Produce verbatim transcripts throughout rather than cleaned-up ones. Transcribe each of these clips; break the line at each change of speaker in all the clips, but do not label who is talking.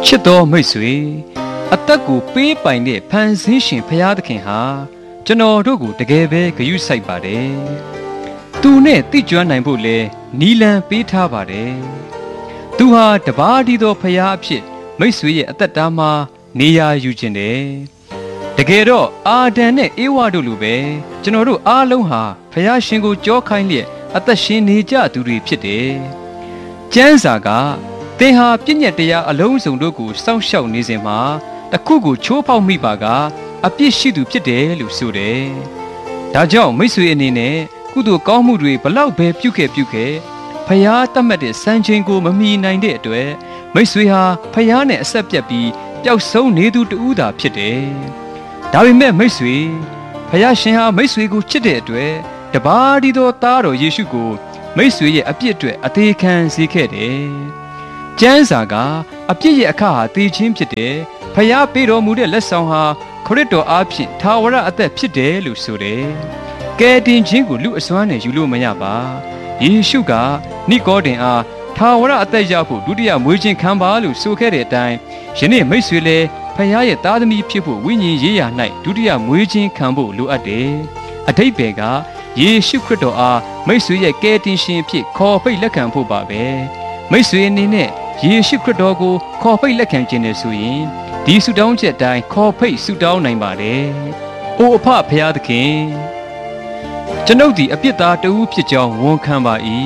ချစ်တော်မိတ်ဆွေအသက်ကိုပေးပိုင်တဲ့ဖန်ဆင်းရှင်ဖရာသခင်ဟာကျွန်တော်တို့ကိုတကယ်ပဲဂရုစိုက်ပါတယ်။သူနဲ့တိကျွမ်းနိုင်ဖို့လဲနီလန်ပေးထားပါတယ်။သူဟာတပါးဒီသောဖရာအဖြစ်မိတ်ဆွေရဲ့အသက်တာမှာနေရာယူခြင်းတယ်။တကယ်တော့အာဒံနဲ့အေဝါတို့လိုပဲကျွန်တော်တို့အားလုံးဟာဖရာရှင်ကိုကြောခိုင်းလျက်အသက်ရှင်နေကြသူတွေဖြစ်တယ်။ကျမ်းစာကသင်ဟာပြည့်ညက်တရားအလုံးစုံတို့ကိုစောင့်ရှောက်နေစဉ်မှာတစ်ခုကိုချိုးဖောက်မိပါကအပြစ်ရှိသူဖြစ်တယ်လို့ဆိုတယ်။ဒါကြောင့်မိတ်ဆွေအနေနဲ့ကုသိုလ်ကောင်းမှုတွေဘလောက်ပဲပြုခဲ့ပြုခဲ့ဖယားတတ်မှတ်တဲ့စံချိန်ကိုမမီနိုင်တဲ့အတွက်မိတ်ဆွေဟာဖယားနဲ့အဆက်ပြတ်ပြီးပျောက်ဆုံးနေသူတူးသာဖြစ်တယ်။ဒါပေမဲ့မိတ်ဆွေဖယားရှင်ဟာမိတ်ဆွေကိုချစ်တဲ့အတွက်တပါးဒီသောသားတော်ယေရှုကိုမိတ်ဆွေရဲ့အပြစ်အတွက်အသေးခံစေခဲ့တယ်။ကျမ်းစာကအပြစ်ရဲ့အခါဟာသေခြင်းဖြစ်တယ်။ဖယားပေးတော်မူတဲ့လက်ဆောင်ဟာခရစ်တော်အားဖြင့်ထာဝရအသက်ဖြစ်တယ်လို့ဆိုတယ်။ကယ်တင်ခြင်းကိုလူအစွမ်းနဲ့ယူလို့မရပါ။ယေရှုကနိကောဒင်အားထာဝရအသက်ရဖို့ဒုတိယမွေးခြင်းခံပါလို့ဆိုခဲ့တဲ့အတိုင်းယနေ့မိတ်ဆွေလည်းဖယားရဲ့သားသမီးဖြစ်ဖို့ဝိညာဉ်ရေးရာ၌ဒုတိယမွေးခြင်းခံဖို့လိုအပ်တယ်။အဓိပ္ပာယ်ကယေရှုခရစ်တော်အားမိတ်ဆွေရဲ့ကယ်တင်ရှင်ဖြစ်ခေါ်ပိတ်လက်ခံဖို့ပါပဲ။မိတ်ဆွေအနေနဲ့ယေရှုခရစ်တော်ကိုခေါ်ပိတ်လက်ခံခြင်းနဲ့ဆိုရင်ဒီဆုတောင်းချက်အတိုင်းခေါ်ပိတ်ဆုတောင်းနိုင်ပါတယ်။အိုအဖဖရာသခင်ကျွန်ုပ်ဒီအပြစ်သားတဦးဖြစ်ကြောင်းဝန်ခံပါ၏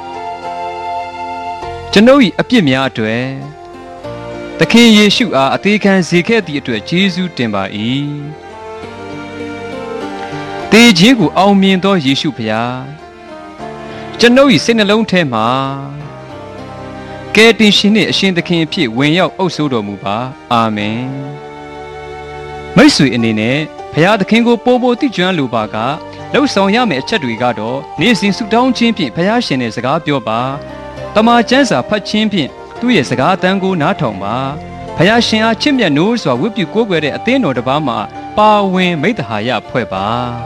။ကျွန်ုပ်၏အပြစ်များအတွက်သခင်ယေရှုအားအသေးခံစေခဲ့သည့်အတွက်ယေရှုတင်ပါ၏။တေခြင်းကိုအောင်မြင်သောယေရှုဖရာကျွန်ုပ်၏စိတ်နှလုံးထဲမှာကယ်တင်ရှင်နှင့်အရှင်သခင်အဖြစ်ဝင်ရောက်အုပ်စိုးတော်မူပါအာမင်မိတ်ဆွေအနေနဲ့ဘုရားသခင်ကိုပို့ပို့သိကျွမ်းလိုပါကလှုပ်ဆောင်ရမယ့်အချက်တွေကတော့နေ့စဉ်ဆုတောင်းခြင်းဖြင့်ဘုရားရှင်နဲ့စကားပြောပါတမန်ကျမ်းစာဖတ်ခြင်းဖြင့်သူ့ရဲ့စကားအသံကိုနားထောင်ပါဘုရားရှင်အားချစ်မြတ်နိုးစွာဝတ်ပြုကိုးကွယ်တဲ့အသင်းတော်တစ်ပါးမှာပါဝင်မိတ္တဟာယဖွဲ့ပါ